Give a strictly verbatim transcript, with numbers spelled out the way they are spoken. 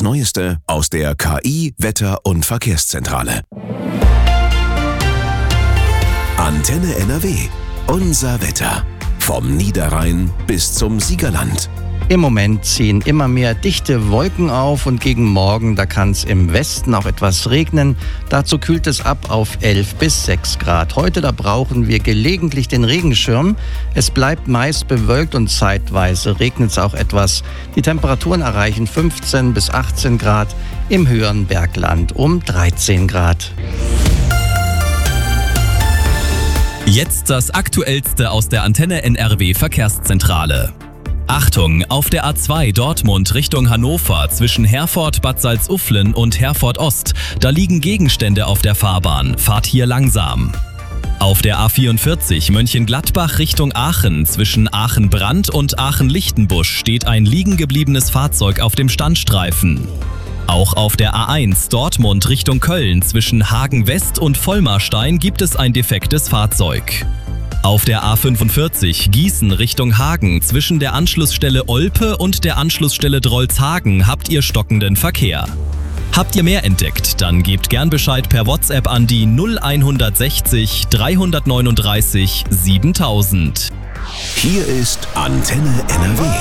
Das Neueste aus der K I-, Wetter- und Verkehrszentrale. Antenne N R W. Unser Wetter. Vom Niederrhein bis zum Siegerland. Im Moment ziehen immer mehr dichte Wolken auf und gegen Morgen, da kann es im Westen auch etwas regnen. Dazu kühlt es ab auf elf bis sechs Grad. Heute, da brauchen wir gelegentlich den Regenschirm. Es bleibt meist bewölkt und zeitweise regnet es auch etwas. Die Temperaturen erreichen fünfzehn bis achtzehn Grad, im höheren Bergland um dreizehn Grad. Jetzt das Aktuellste aus der Antenne N R W Verkehrszentrale. Achtung, auf der A zwei Dortmund Richtung Hannover zwischen Herford, Bad Salzuflen und Herford Ost. Da liegen Gegenstände auf der Fahrbahn. Fahrt hier langsam. Auf der A vierundvierzig Mönchengladbach Richtung Aachen zwischen Aachen-Brandt und Aachen-Lichtenbusch steht ein liegen gebliebenes Fahrzeug auf dem Standstreifen. Auch auf der A eins Dortmund Richtung Köln zwischen Hagen-West und Vollmarstein gibt es ein defektes Fahrzeug. Auf der A fünfundvierzig Gießen Richtung Hagen zwischen der Anschlussstelle Olpe und der Anschlussstelle Drolshagen habt ihr stockenden Verkehr. Habt ihr mehr entdeckt, dann gebt gern Bescheid per WhatsApp an die null sechs eins drei neun drei siebentausend. Hier ist Antenne N R W.